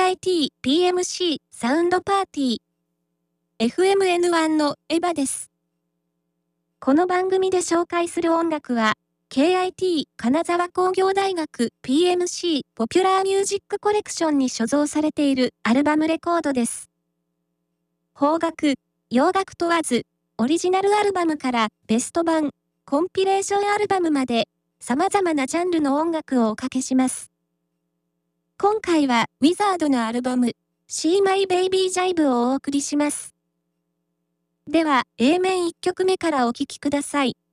KIT PMC サウンドパーティー FMN1 のエヴァです。この番組で紹介する音楽は KIT 金沢工業大学 PMC ポピュラーミュージックコレクションに所蔵されているアルバムレコードです。邦楽、洋楽問わず、オリジナルアルバムからベスト版、コンピレーションアルバムまで様々なジャンルの音楽をおかけします。今回はウィザードのアルバム See My Baby Jive をお送りします。では A 面1曲目からお聴きください。